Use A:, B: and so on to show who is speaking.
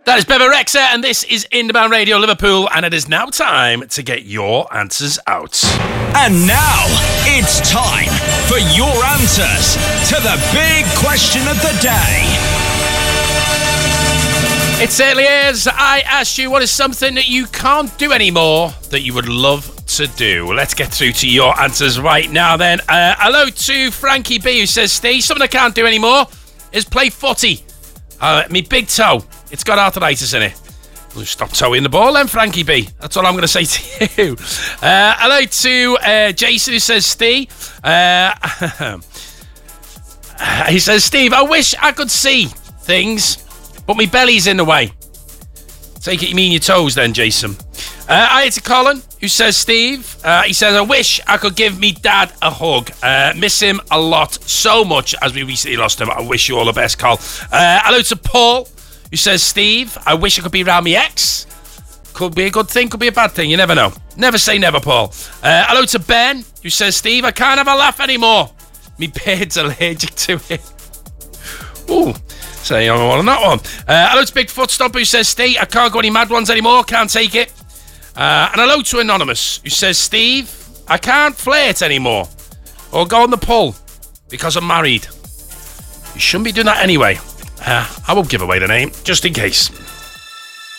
A: That is Bebe Rexha, and this is Independent Radio Liverpool, and it is now time to get your answers out.
B: And now, it's time for your answers to the big question of the day.
A: It certainly is. I asked you, what is something that you can't do anymore that you would love to do? Let's get through to your answers right now then. Hello to Frankie B, who says, Steve, something I can't do anymore is play footy. Me big toe, it's got arthritis in it. Well, stop toeing the ball then, Frankie B. That's all I'm going to say to you. Hello to Jason, who says, Steve. He says, Steve, I wish I could see things, but my belly's in the way. Take it you mean your toes then, Jason. Hi to Colin, who says, Steve, he says, I wish I could give me dad a hug. Miss him a lot, so much, as we recently lost him. I wish you all the best, Col. Hello to Paul, who says, Steve, I wish I could be around my ex. Could be a good thing, could be a bad thing, you never know. Never say never, Paul. Hello to Ben, who says, Steve, I can't have a laugh anymore. Me beard's allergic to it. Ooh. Say on one on that one. Hello to Bigfoot Stomper, who says, Steve, I can't go any mad ones anymore, can't take it. And hello to Anonymous, who says, Steve, I can't flirt anymore or go on the pull because I'm married. You shouldn't be doing that anyway. I won't give away the name, just in case.